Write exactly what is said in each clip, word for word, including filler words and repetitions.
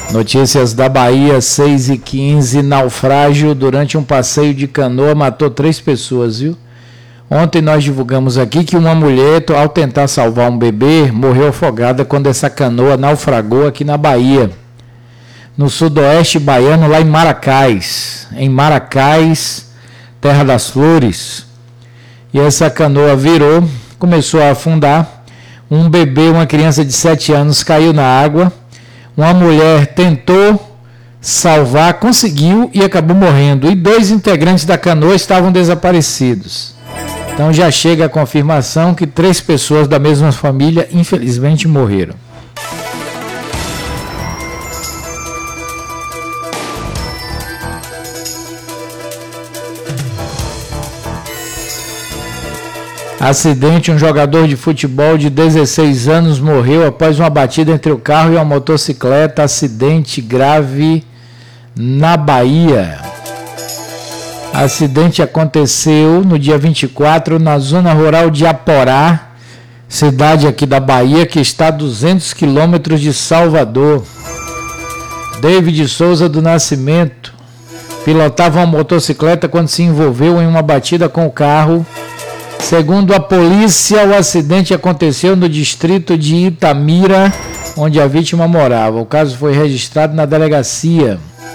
Notícias da Bahia, seis e quinze, naufrágio durante um passeio de canoa matou três pessoas, viu? Ontem nós divulgamos aqui que uma mulher, ao tentar salvar um bebê, morreu afogada quando essa canoa naufragou aqui na Bahia, no sudoeste baiano, lá em Maracás, em Maracás, Terra das Flores. E essa canoa virou, começou a afundar, um bebê, uma criança de sete anos caiu na água. Uma mulher tentou salvar, conseguiu e acabou morrendo. E dois integrantes da canoa estavam desaparecidos. Então já chega a confirmação que três pessoas da mesma família, infelizmente, morreram. Acidente, um jogador de futebol de dezesseis anos morreu após uma batida entre o carro e uma motocicleta. Acidente grave na Bahia. Acidente aconteceu no dia vinte e quatro na zona rural de Aporá, cidade aqui da Bahia que está a duzentos quilômetros de Salvador. David Souza do Nascimento pilotava uma motocicleta quando se envolveu em uma batida com o carro. Segundo a polícia, o acidente aconteceu no distrito de Itamira, onde a vítima morava. O caso foi registrado na delegacia.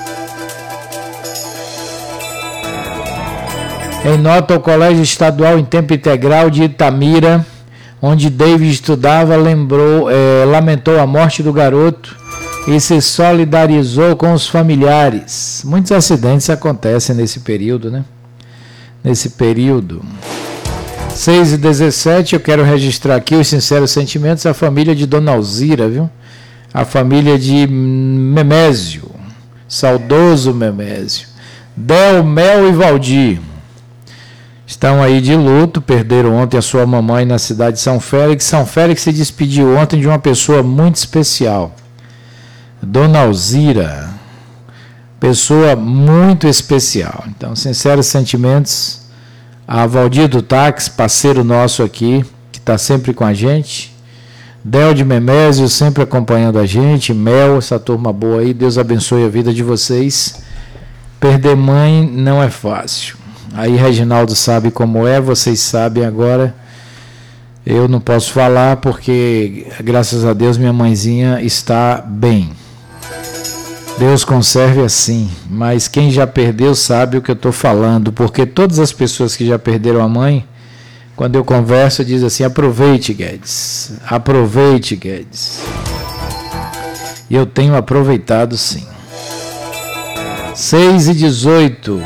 Em nota, o Colégio Estadual em Tempo Integral de Itamira, onde David estudava, lembrou, é, lamentou a morte do garoto e se solidarizou com os familiares. Muitos acidentes acontecem nesse período, né? Nesse período. seis e dezessete, eu quero registrar aqui os sinceros sentimentos da família de Dona Alzira, viu? A família de Memésio, saudoso Memésio, Del, Mel e Valdir. Estão aí de luto, perderam ontem a sua mamãe na cidade de São Félix. São Félix se despediu ontem de uma pessoa muito especial, Dona Alzira, pessoa muito especial. Então, sinceros sentimentos a Valdir do Táxi, parceiro nosso aqui, que está sempre com a gente. Del de Memésio, sempre acompanhando a gente. Mel, essa turma boa aí. Deus abençoe a vida de vocês. Perder mãe não é fácil. Aí Reginaldo sabe como é, vocês sabem agora. Eu não posso falar porque, graças a Deus, minha mãezinha está bem. Deus conserve assim, mas quem já perdeu sabe o que eu estou falando, porque todas as pessoas que já perderam a mãe, quando eu converso, dizem assim: aproveite, Guedes, aproveite, Guedes. E eu tenho aproveitado sim. seis e dezoito.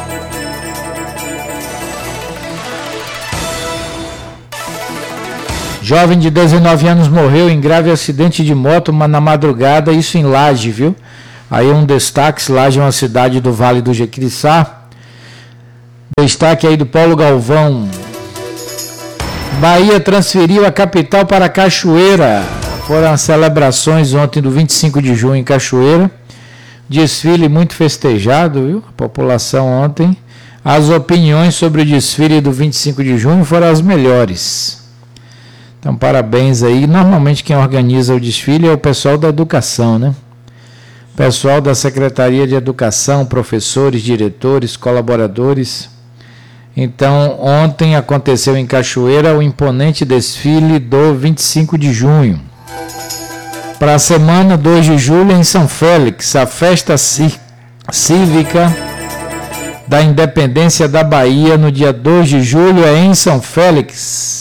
Jovem de dezenove anos morreu em grave acidente de moto na madrugada, isso em Laje, viu? Aí um destaque, Laje é uma cidade do Vale do Jequitinhonha. Destaque aí do Paulo Galvão. Bahia transferiu a capital para Cachoeira. Foram as celebrações ontem do vinte e cinco de junho em Cachoeira. Desfile muito festejado, viu? A população ontem. As opiniões sobre o desfile do vinte e cinco de junho foram as melhores. Então, parabéns aí. Normalmente quem organiza o desfile é o pessoal da educação, né? Pessoal da Secretaria de Educação, professores, diretores, colaboradores. Então, ontem aconteceu em Cachoeira o imponente desfile do vinte e cinco de junho. Para a semana dois de julho, em São Félix, a festa cívica da Independência da Bahia, no dia dois de julho, é em São Félix.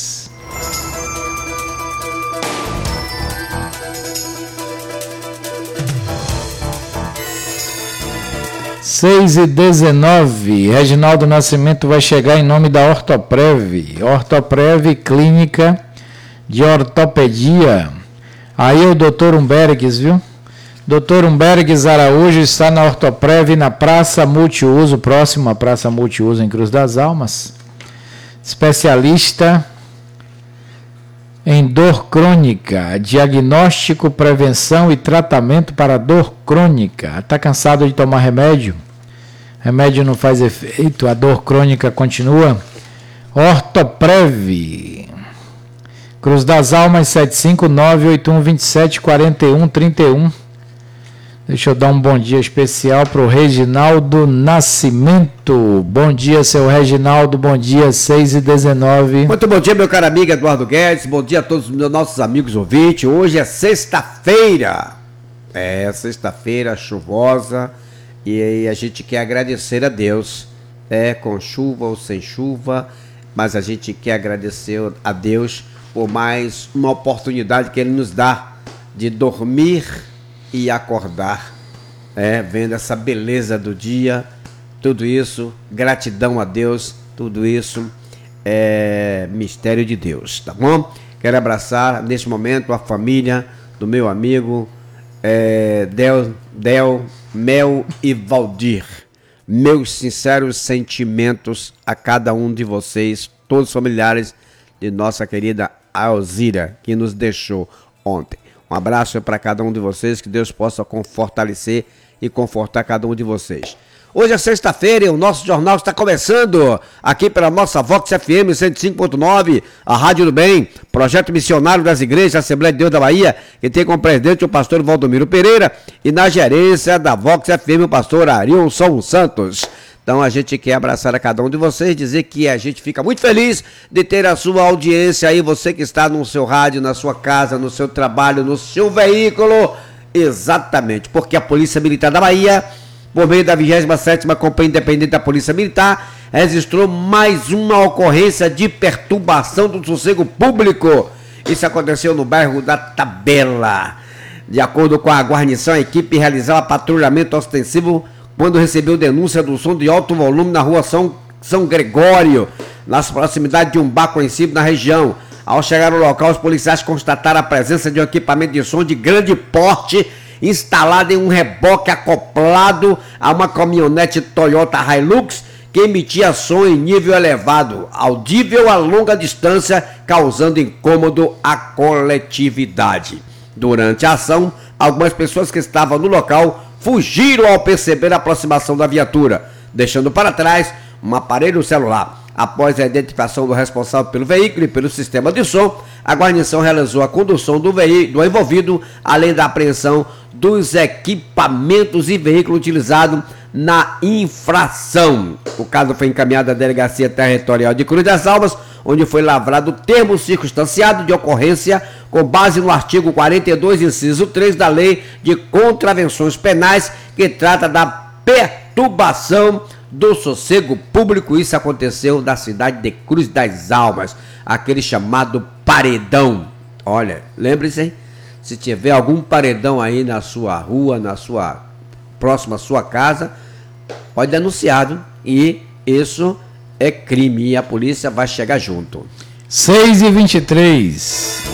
seis e dezenove, Reginaldo Nascimento vai chegar em nome da Ortoprev, Ortoprev Clínica de Ortopedia. Aí o doutor Humbergues, viu? doutor Humbergues Araújo está na Ortoprev, na Praça Multiuso, próximo à Praça Multiuso em Cruz das Almas. Especialista em dor crônica, diagnóstico, prevenção e tratamento para dor crônica. Está cansado de tomar remédio? Remédio não faz efeito, a dor crônica continua? Ortoprev. Cruz das Almas, sete cinco nove, oito um dois sete, quatro um três um. Deixa eu dar um bom dia especial para o Reginaldo Nascimento. Bom dia, seu Reginaldo. Bom dia, seis e dezenove. Muito bom dia, meu caro amigo Eduardo Guedes. Bom dia a todos os nossos amigos ouvintes. Hoje é sexta-feira. É, sexta-feira chuvosa. E aí a gente quer agradecer a Deus. É, com chuva ou sem chuva. Mas a gente quer agradecer a Deus por mais uma oportunidade que Ele nos dá de dormir e acordar, é, vendo essa beleza do dia, tudo isso, gratidão a Deus, tudo isso é mistério de Deus, tá bom? Quero abraçar neste momento a família do meu amigo é, Del, Del, Mel e Valdir. Meus sinceros sentimentos a cada um de vocês, todos os familiares de nossa querida Alzira, que nos deixou ontem. Um abraço para cada um de vocês, que Deus possa fortalecer e confortar cada um de vocês. Hoje é sexta-feira e o nosso jornal está começando aqui pela nossa Vox F M cento e cinco ponto nove, a Rádio do Bem, projeto missionário das igrejas Assembleia de Deus da Bahia, que tem como presidente o pastor Valdomiro Pereira e na gerência da Vox F M o pastor Arilson Santos. Então a gente quer abraçar a cada um de vocês, dizer que a gente fica muito feliz de ter a sua audiência aí, você que está no seu rádio, na sua casa, no seu trabalho, no seu veículo. Exatamente, porque a Polícia Militar da Bahia, por meio da vigésima sétima Companhia Independente da Polícia Militar, registrou mais uma ocorrência de perturbação do sossego público. Isso aconteceu no bairro da Tabela. De acordo com a guarnição, a equipe realizava patrulhamento ostensivo quando recebeu denúncia do som de alto volume na rua São, São Gregório, nas proximidades de um bar conhecido na região. Ao chegar ao local, os policiais constataram a presença de um equipamento de som de grande porte instalado em um reboque acoplado a uma caminhonete Toyota Hilux que emitia som em nível elevado, audível a longa distância, causando incômodo à coletividade. Durante a ação, algumas pessoas que estavam no local fugiram ao perceber a aproximação da viatura, deixando para trás um aparelho celular. Após a identificação do responsável pelo veículo e pelo sistema de som, a guarnição realizou a condução do veículo do envolvido, além da apreensão dos equipamentos e veículo utilizado na infração. O caso foi encaminhado à Delegacia Territorial de Cruz das Almas, onde foi lavrado o termo circunstanciado de ocorrência com base no artigo quarenta e dois, inciso três da Lei de Contravenções Penais, que trata da perturbação do sossego público. Isso aconteceu na cidade de Cruz das Almas, aquele chamado paredão. Olha, lembre-se, se tiver algum paredão aí na sua rua, na sua próxima à sua casa, pode denunciado e isso é crime e a polícia vai chegar junto. seis e vinte e três.